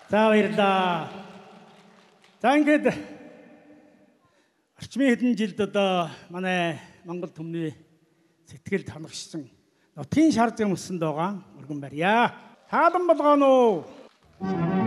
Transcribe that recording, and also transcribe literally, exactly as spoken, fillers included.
За баярлаа. За ингээд орчмын хэдэн жилд одоо манай Монгол түмний сэтгэл ханагшсан нутгийн шар зам өссөнд байгаа өргөн барья. Хаалан болгоно уу?